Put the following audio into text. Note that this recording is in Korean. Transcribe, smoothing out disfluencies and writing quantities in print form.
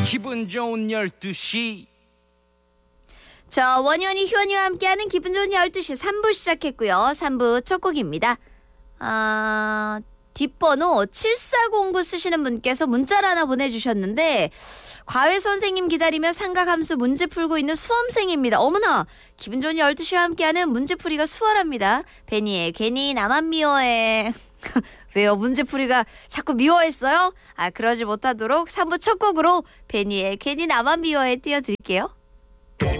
기분 좋은 12시. 자, 원현이 효원이와 함께하는 기분 좋은 12시 3부 시작했고요. 3부 첫 곡입니다. 뒷번호 7409 쓰시는 분께서 문자를 하나 보내주셨는데, 과외 선생님 기다리며 삼각함수 문제 풀고 있는 수험생입니다. 어머나, 기분 좋은 12시와 함께하는 문제풀이가 수월합니다. 베니의 괜히 나만 미워해. 왜요? 문제풀이가 자꾸 미워했어요? 그러지 못하도록 3부 첫 곡으로 베니의 괜히 나만 미워해 띄워드릴게요.